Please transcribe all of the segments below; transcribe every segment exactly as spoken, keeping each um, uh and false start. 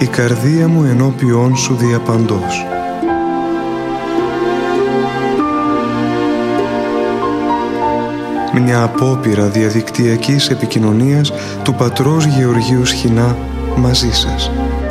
η καρδία μου ενώπιόν σου διαπαντός. Μια απόπειρα διαδικτυακής επικοινωνίας του πατρός Γεωργίου Σχοινά μαζί σας.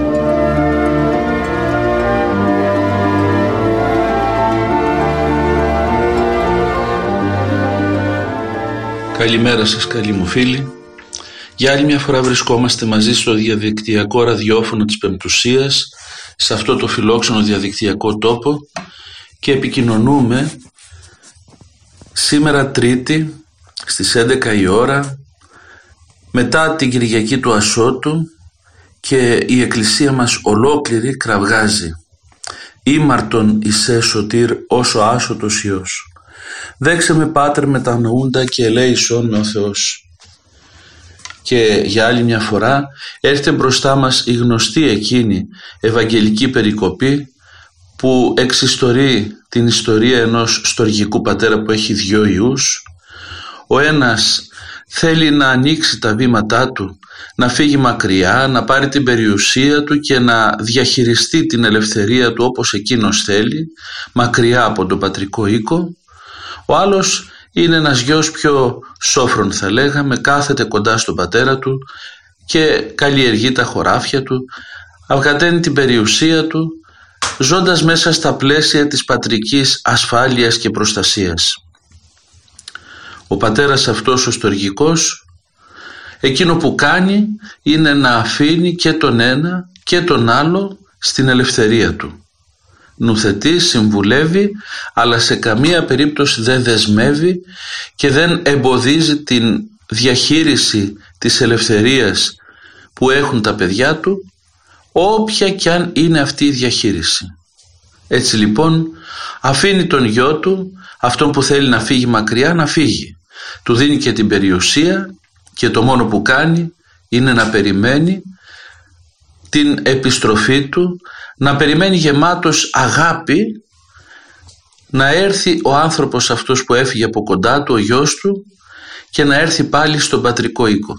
Καλημέρα σας, καλοί μου φίλοι. Για άλλη μια φορά βρισκόμαστε μαζί στο διαδικτυακό ραδιόφωνο της Πεμπτουσίας, σε αυτό το φιλόξενο διαδικτυακό τόπο, και επικοινωνούμε σήμερα Τρίτη στις έντεκα η ώρα, μετά την Κυριακή του Ασώτου, και η Εκκλησία μας ολόκληρη κραυγάζει: «Ήμαρτον εισέ σωτήρ όσο άσωτος Υιός. Δέξε με Πάτερ μετανοούντα και ελέησον ο Θεός». Και για άλλη μια φορά έρχεται μπροστά μας η γνωστή εκείνη Ευαγγελική περικοπή που εξιστορεί την ιστορία ενός στοργικού πατέρα που έχει δυο ιούς. Ο ένας θέλει να ανοίξει τα βήματά του, να φύγει μακριά, να πάρει την περιουσία του και να διαχειριστεί την ελευθερία του όπως εκείνος θέλει, μακριά από τον πατρικό οίκο. Ο άλλος είναι ένας γιος πιο σόφρον, θα λέγαμε, κάθεται κοντά στον πατέρα του και καλλιεργεί τα χωράφια του, αυγαταίνει την περιουσία του, ζώντας μέσα στα πλαίσια της πατρικής ασφάλειας και προστασίας. Ο πατέρας αυτός ο στοργικός, εκείνο που κάνει είναι να αφήνει και τον ένα και τον άλλο στην ελευθερία του. Νουθετεί, συμβουλεύει, αλλά σε καμία περίπτωση δεν δεσμεύει και δεν εμποδίζει την διαχείριση της ελευθερίας που έχουν τα παιδιά του, όποια κι αν είναι αυτή η διαχείριση. Έτσι λοιπόν αφήνει τον γιο του, αυτόν που θέλει να φύγει μακριά, να φύγει. Του δίνει και την περιουσία και το μόνο που κάνει είναι να περιμένει την επιστροφή του, να περιμένει γεμάτος αγάπη να έρθει ο άνθρωπος αυτός που έφυγε από κοντά του, ο γιος του, και να έρθει πάλι στον πατρικό οίκο.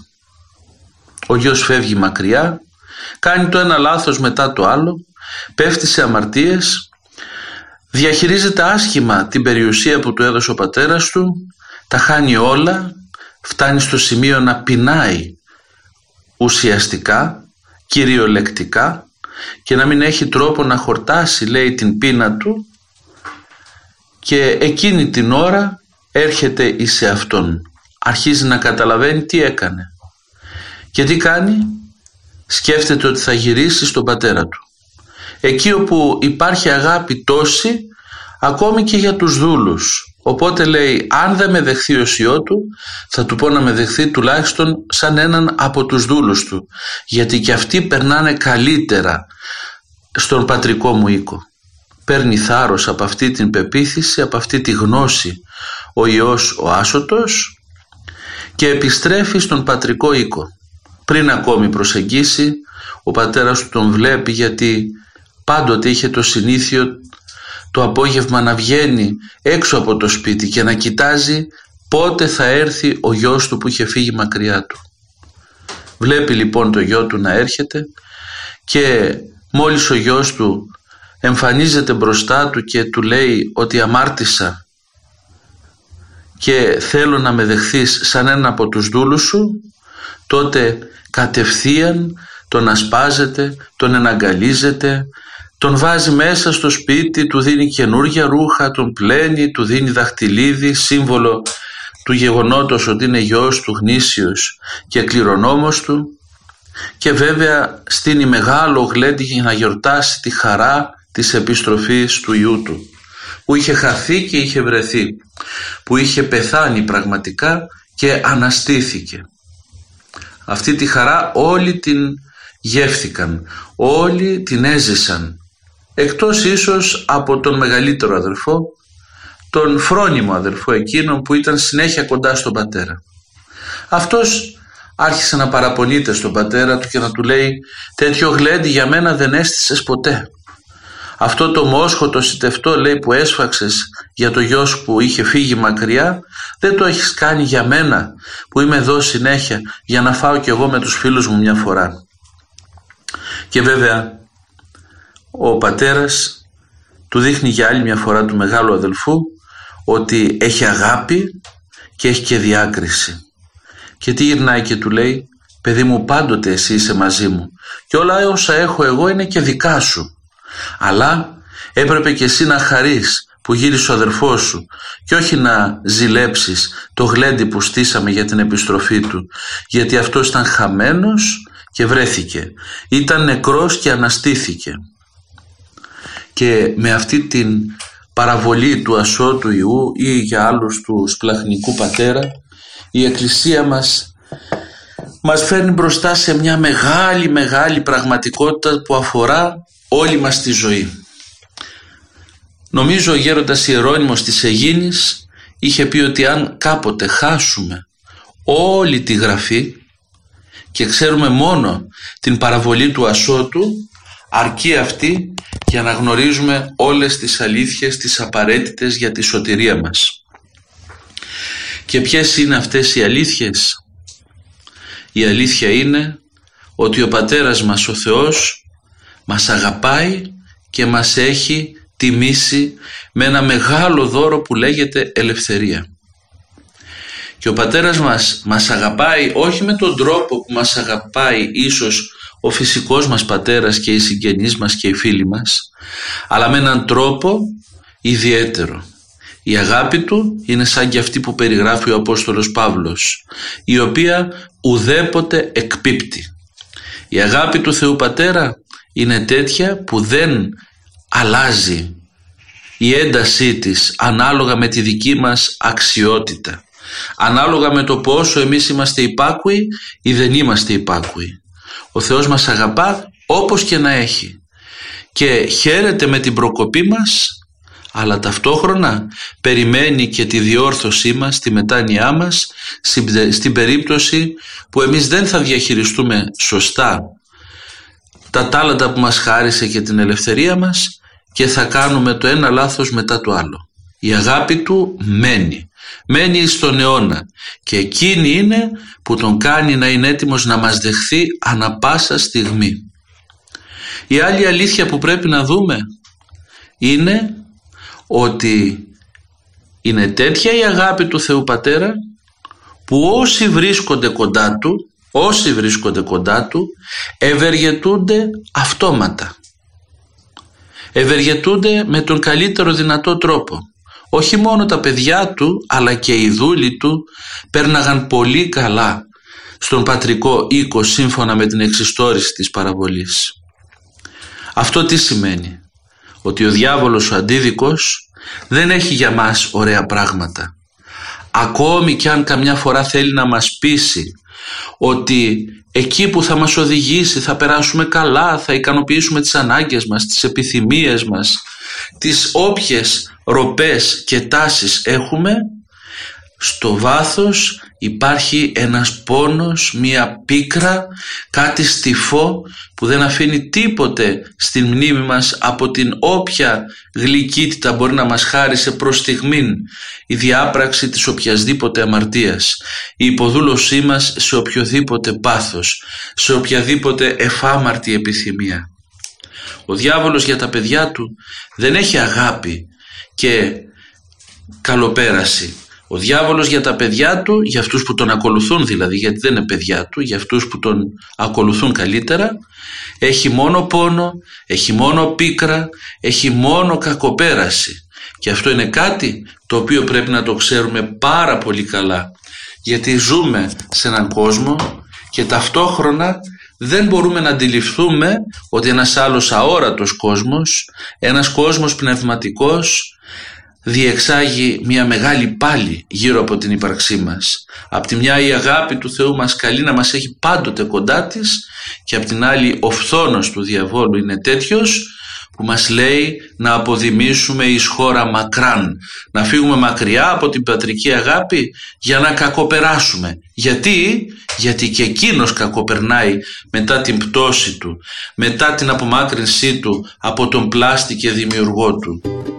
Ο γιος φεύγει μακριά, κάνει το ένα λάθος μετά το άλλο, πέφτει σε αμαρτίες, διαχειρίζεται άσχημα την περιουσία που του έδωσε ο πατέρας του, τα χάνει όλα, φτάνει στο σημείο να πεινάει ουσιαστικά, κυριολεκτικά, και να μην έχει τρόπο να χορτάσει, λέει, την πείνα του, και εκείνη την ώρα έρχεται εις εαυτόν. Αρχίζει να καταλαβαίνει τι έκανε. Και τι κάνει? Σκέφτεται ότι θα γυρίσει στον πατέρα του. Εκεί όπου υπάρχει αγάπη τόση, ακόμη και για τους δούλους. Οπότε λέει, αν δεν με δεχθεί ως ιό του, θα του πω να με δεχθεί τουλάχιστον σαν έναν από τους δούλους του, γιατί και αυτοί περνάνε καλύτερα στον πατρικό μου οίκο. Παίρνει θάρρος από αυτή την πεποίθηση, από αυτή τη γνώση ο Υιός ο άσωτος, και επιστρέφει στον πατρικό οίκο. Πριν ακόμη προσεγγίσει, ο πατέρας του τον βλέπει, γιατί πάντοτε είχε το συνήθειο το απόγευμα να βγαίνει έξω από το σπίτι και να κοιτάζει πότε θα έρθει ο γιος του που είχε φύγει μακριά του. Βλέπει λοιπόν το γιο του να έρχεται, και μόλις ο γιος του εμφανίζεται μπροστά του και του λέει ότι αμάρτησα και θέλω να με δεχθείς σαν ένα από τους δούλους σου, τότε κατευθείαν τον ασπάζεται, τον εναγκαλίζεται, τον βάζει μέσα στο σπίτι, του δίνει καινούργια ρούχα, τον πλένει, του δίνει δαχτυλίδι, σύμβολο του γεγονότος ότι είναι γιος του, γνήσιος και κληρονόμος του, και βέβαια στείνει μεγάλο γλέντι για να γιορτάσει τη χαρά της επιστροφής του Υιού του, που είχε χαθεί και είχε βρεθεί, που είχε πεθάνει πραγματικά και αναστήθηκε. Αυτή τη χαρά όλοι την γεύθηκαν, όλοι την έζησαν, εκτός ίσως από τον μεγαλύτερο αδελφό, τον φρόνιμο αδελφό εκείνον που ήταν συνέχεια κοντά στον πατέρα. Αυτός άρχισε να παραπονείται στον πατέρα του και να του λέει: «Τέτοιο γλέντι για μένα δεν έστησες ποτέ. Αυτό το μόσχο, το σιτευτό, λέει, που έσφαξες για το γιο σου που είχε φύγει μακριά, δεν το έχεις κάνει για μένα που είμαι εδώ συνέχεια για να φάω κι εγώ με τους φίλους μου μια φορά». Και βέβαια ο πατέρας του δείχνει για άλλη μια φορά του μεγάλου αδελφού ότι έχει αγάπη και έχει και διάκριση. Και τι γυρνάει και του λέει: παιδί μου, πάντοτε εσύ είσαι μαζί μου και όλα όσα έχω εγώ είναι και δικά σου, αλλά έπρεπε και εσύ να χαρείς που γύρισε ο αδερφός σου και όχι να ζηλέψεις το γλέντι που στήσαμε για την επιστροφή του, γιατί αυτός ήταν χαμένος και βρέθηκε, ήταν νεκρός και αναστήθηκε. Και με αυτή την παραβολή του ασώτου Ιού ή για άλλους του σπλαχνικού πατέρα, η Εκκλησία μας μας φέρνει μπροστά σε μια μεγάλη μεγάλη πραγματικότητα που αφορά όλη μας τη ζωή. Νομίζω ο γέροντας Ιερώνυμος της Αιγίνης είχε πει ότι αν κάποτε χάσουμε όλη τη Γραφή και ξέρουμε μόνο την παραβολή του ασώτου, αρκεί αυτή για να γνωρίζουμε όλες τις αλήθειες, τις απαραίτητες για τη σωτηρία μας. Και ποιες είναι αυτές οι αλήθειες? Η αλήθεια είναι ότι ο Πατέρας μας, ο Θεός, μας αγαπάει και μας έχει τιμήσει με ένα μεγάλο δώρο που λέγεται ελευθερία. Και ο Πατέρας μας μας αγαπάει όχι με τον τρόπο που μας αγαπάει ίσως ο φυσικός μας πατέρας και οι συγγενείς μας και οι φίλοι μας, αλλά με έναν τρόπο ιδιαίτερο. Η αγάπη του είναι σαν και αυτή που περιγράφει ο Απόστολος Παύλος, η οποία ουδέποτε εκπίπτει. Η αγάπη του Θεού Πατέρα είναι τέτοια που δεν αλλάζει η έντασή της ανάλογα με τη δική μας αξιότητα, ανάλογα με το πόσο εμείς είμαστε υπάκουοι ή δεν είμαστε υπάκουοι. Ο Θεός μας αγαπά όπως και να έχει και χαίρεται με την προκοπή μας, αλλά ταυτόχρονα περιμένει και τη διόρθωσή μας, τη μετάνοιά μας στην περίπτωση που εμείς δεν θα διαχειριστούμε σωστά τα τάλαντα που μας χάρισε και την ελευθερία μας και θα κάνουμε το ένα λάθος μετά το άλλο. Η αγάπη του μένει, μένει στον αιώνα και εκείνη είναι που τον κάνει να είναι έτοιμος να μας δεχθεί ανα πάσα στιγμή. Η άλλη αλήθεια που πρέπει να δούμε είναι ότι είναι τέτοια η αγάπη του Θεού Πατέρα που όσοι βρίσκονται κοντά του, όσοι βρίσκονται κοντά του ευεργετούνται αυτόματα. Ευεργετούνται με τον καλύτερο δυνατό τρόπο. Όχι μόνο τα παιδιά του, αλλά και οι δούλοι του πέρναγαν πολύ καλά στον πατρικό οίκο σύμφωνα με την εξιστόρηση της παραβολής. Αυτό τι σημαίνει? Ότι ο διάβολος, ο αντίδικος, δεν έχει για μας ωραία πράγματα. Ακόμη κι αν καμιά φορά θέλει να μας πείσει ότι εκεί που θα μας οδηγήσει θα περάσουμε καλά, θα ικανοποιήσουμε τις ανάγκες μας, τις επιθυμίες μας, τις όποιες ροπές και τάσεις έχουμε, στο βάθος υπάρχει ένας πόνος, μία πίκρα, κάτι στιφό που δεν αφήνει τίποτε στην μνήμη μας από την όποια γλυκύτητα μπορεί να μας χάρισε προς στιγμήν η διάπραξη της οποιασδήποτε αμαρτίας, η υποδούλωσή μας σε οποιοδήποτε πάθος, σε οποιαδήποτε εφάμαρτη επιθυμία. Ο διάβολος για τα παιδιά του δεν έχει αγάπη και καλοπέραση. Ο διάβολος για τα παιδιά του, για αυτούς που τον ακολουθούν δηλαδή, γιατί δεν είναι παιδιά του, για αυτούς που τον ακολουθούν καλύτερα, έχει μόνο πόνο, έχει μόνο πίκρα, έχει μόνο κακοπέραση. Και αυτό είναι κάτι το οποίο πρέπει να το ξέρουμε πάρα πολύ καλά, γιατί ζούμε σε έναν κόσμο και ταυτόχρονα δεν μπορούμε να αντιληφθούμε ότι ένας άλλος αόρατος κόσμος, ένας κόσμος πνευματικός, διεξάγει μια μεγάλη πάλη γύρω από την ύπαρξή μας. Απ' τη μια η αγάπη του Θεού μας καλεί να μας έχει πάντοτε κοντά της και απ' την άλλη ο φθόνος του διαβόλου είναι τέτοιος που μας λέει να αποδημήσουμε εις χώρα μακράν, να φύγουμε μακριά από την πατρική αγάπη για να κακοπεράσουμε. Γιατί? Γιατί και εκείνος κακοπερνάει μετά την πτώση του, μετά την απομάκρυνσή του από τον πλάστη και δημιουργό του.